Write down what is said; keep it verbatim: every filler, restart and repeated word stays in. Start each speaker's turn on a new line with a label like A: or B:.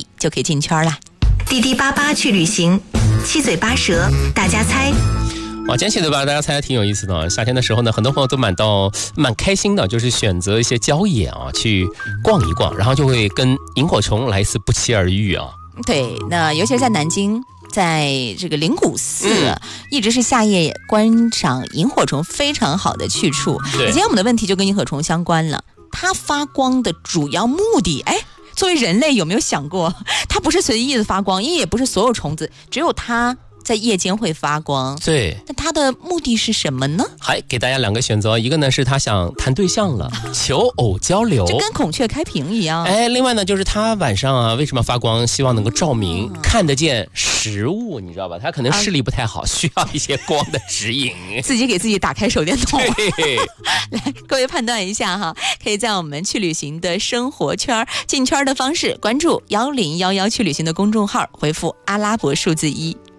A: 一就可以进圈啦。
B: 滴滴八八去旅行，七嘴八舌，大家猜。
C: 哇，今天七嘴八舌大家猜挺有意思的啊！夏天的时候呢，很多朋友都蛮到蛮开心的，就是选择一些郊野啊去逛一逛，然后就会跟萤火虫来一次不期而遇啊。
A: 对，那尤其是在南京，在这个灵谷寺、
C: 嗯、
A: 一直是夏夜观赏萤火虫非常好的去处。今天我们的问题就跟萤火虫相关了，它发光的主要目的，哎，作为人类有没有想过，它不是随意的发光，因为也不是所有虫子，只有它在夜间会发光。
C: 对，
A: 那它的目的是什么呢？
C: 还给大家两个选择，一个呢是他想谈对象了，求偶交流，
A: 就跟孔雀开屏一样。
C: 哎，另外呢就是他晚上啊为什么发光，希望能够照明、嗯、看得见食物，你知道吧？他可能视力不太好、啊、需要一些光的指引，
A: 自己给自己打开手电筒。
C: 来，
A: 各位判断一下哈，可以在我们去旅行的生活圈进圈的方式，关注一零一一去旅行的公众号，回复阿拉伯数字一。